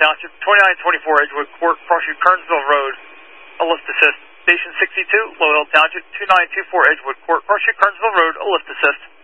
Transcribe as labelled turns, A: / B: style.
A: Township, 2924 Edgewood Court, Cross Street, Kernsville Road, a lift assist. Station 62, Low Hill Township, 2924 Edgewood Court, Cross Street, Kernsville Road, a lift assist.